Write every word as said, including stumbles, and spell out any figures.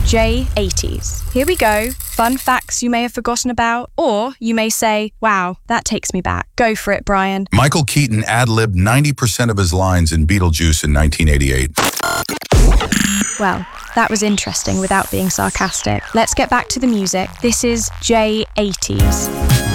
J eighties. Here we go. Fun facts you may have forgotten about, or you may say, wow, that takes me back. Go for it, Brian. Michael Keaton ad-libbed ninety percent of his lines in Beetlejuice in nineteen eighty-eight. Well, that was interesting without being sarcastic. Let's get back to the music. This is J eighties.